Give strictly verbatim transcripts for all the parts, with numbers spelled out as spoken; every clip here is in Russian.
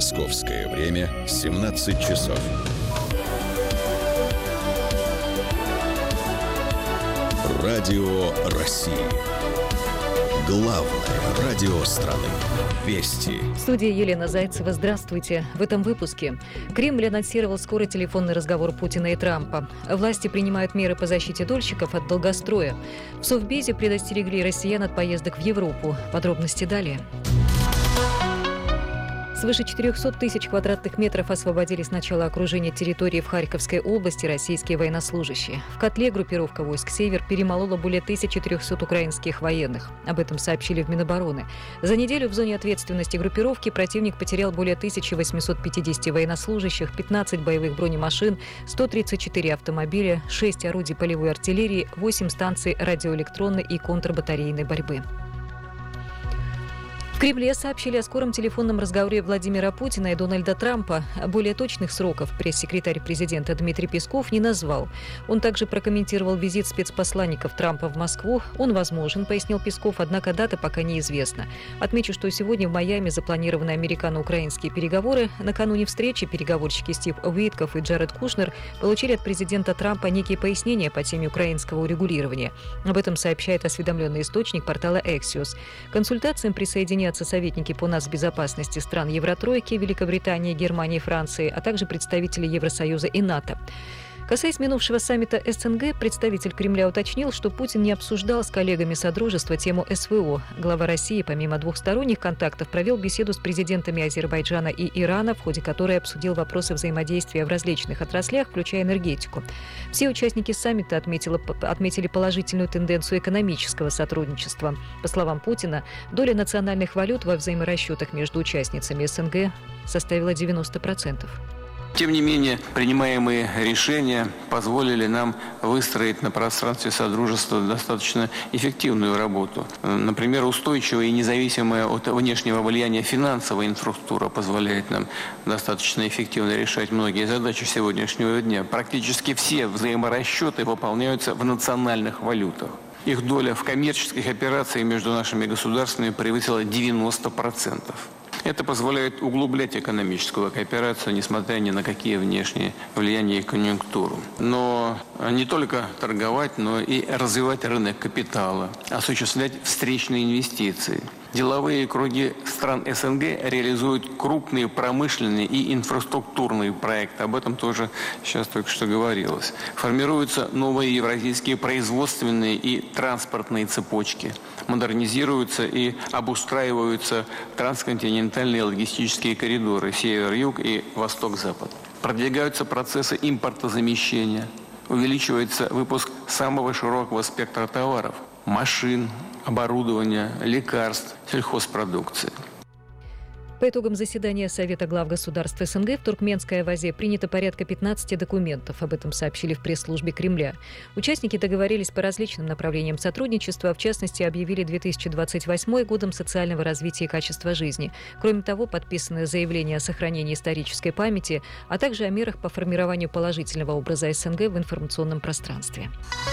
Московское время семнадцать часов. Радио России. Главное радио страны. Вести. В студии Елена Зайцева. Здравствуйте. В этом выпуске. Кремль анонсировал скорый телефонный разговор Путина и Трампа. Власти принимают меры по защите дольщиков от долгостроя. В Совбезе предостерегли россиян от поездок в Европу. Подробности далее. Свыше четырехсот тысяч квадратных метров освободили с начала окружения территории в Харьковской области российские военнослужащие. В котле группировка войск «Север» перемолола более тысячи трехсот украинских военных. Об этом сообщили в Минобороны. За неделю в зоне ответственности группировки противник потерял более тысячи восьмисот пятидесяти военнослужащих, пятнадцать боевых бронемашин, сто тридцать четыре автомобиля, шесть орудий полевой артиллерии, восемь станций радиоэлектронной и контрбатарейной борьбы. В Кремле сообщили о скором телефонном разговоре Владимира Путина и Дональда Трампа. Более точных сроков пресс-секретарь президента Дмитрий Песков не назвал. Он также прокомментировал визит спецпосланников Трампа в Москву. Он возможен, пояснил Песков, однако дата пока неизвестна. Отмечу, что сегодня в Майами запланированы американо-украинские переговоры. Накануне встречи переговорщики Стив Уитков и Джаред Кушнер получили от президента Трампа некие пояснения по теме украинского урегулирования. Об этом сообщает осведомленный источник портала Axios. К консультациям присоединятся советники по нацбезопасности стран Евротройки, Великобритании, Германии, Франции, а также представители Евросоюза и НАТО. Касаясь минувшего саммита СНГ, представитель Кремля уточнил, что Путин не обсуждал с коллегами Содружества тему СВО. Глава России, помимо двухсторонних контактов, провел беседу с президентами Азербайджана и Ирана, в ходе которой обсудил вопросы взаимодействия в различных отраслях, включая энергетику. Все участники саммита отметили, отметили положительную тенденцию экономического сотрудничества. По словам Путина, доля национальных валют во взаиморасчетах между участницами СНГ составила девяносто процентов. Тем не менее, принимаемые решения позволили нам выстроить на пространстве Содружества достаточно эффективную работу. Например, устойчивая и независимая от внешнего влияния финансовая инфраструктура позволяет нам достаточно эффективно решать многие задачи сегодняшнего дня. Практически все взаиморасчеты выполняются в национальных валютах. Их доля в коммерческих операциях между нашими государствами превысила девяносто процентов. Это позволяет углублять экономическую кооперацию, несмотря ни на какие внешние влияния и конъюнктуру. Но не только торговать, но и развивать рынок капитала, осуществлять встречные инвестиции. Деловые круги стран СНГ реализуют крупные промышленные и инфраструктурные проекты. Об этом тоже сейчас только что говорилось. Формируются новые евразийские производственные и транспортные цепочки. Модернизируются и обустраиваются трансконтинентальные логистические коридоры север-юг и восток-запад. Продвигаются процессы импортозамещения. Увеличивается выпуск самого широкого спектра товаров – машин, оборудования, лекарств, сельхозпродукции. По итогам заседания Совета глав государств СНГ в Туркменской Авазе принято порядка пятнадцати документов. Об этом сообщили в пресс-службе Кремля. Участники договорились по различным направлениям сотрудничества, в частности, объявили две тысячи двадцать восьмой годом социального развития и качества жизни. Кроме того, подписаны заявления о сохранении исторической памяти, а также о мерах по формированию положительного образа СНГ в информационном пространстве.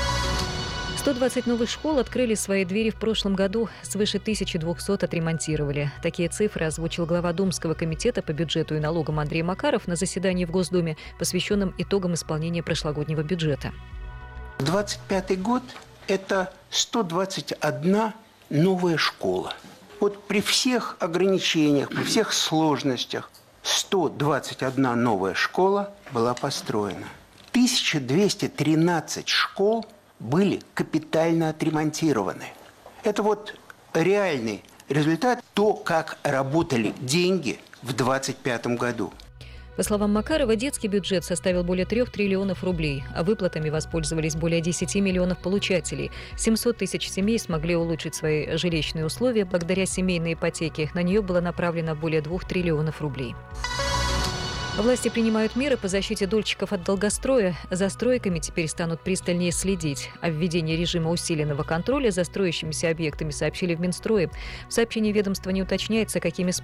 сто двадцать новых школ открыли свои двери в прошлом году, свыше тысячи двухсот отремонтировали. Такие цифры озвучил глава Думского комитета по бюджету и налогам Андрей Макаров на заседании в Госдуме, посвященном итогам исполнения прошлогоднего бюджета. двадцать пятый год – это сто двадцать одна новая школа. Вот при всех ограничениях, при всех сложностях сто двадцать одна новая школа была построена. тысяча двести тринадцать школ были капитально отремонтированы. Это вот реальный результат, то, как работали деньги в двадцать пятом году. По словам Макарова, детский бюджет составил более трех триллионов рублей, а выплатами воспользовались более десяти миллионов получателей. семьсот тысяч семей смогли улучшить свои жилищные условия благодаря семейной ипотеке. На нее было направлено более двух триллионов рублей. Власти принимают меры по защите дольщиков от долгостроя. За стройками теперь станут пристальнее следить. О введении режима усиленного контроля за строящимися объектами сообщили в Минстрое. В сообщении ведомства не уточняется, какими способами